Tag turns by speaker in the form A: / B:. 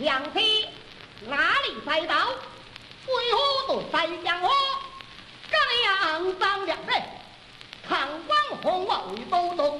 A: 杨梯哪里猜到？为何都在江河？刚阳张两人，唐王红我为都督，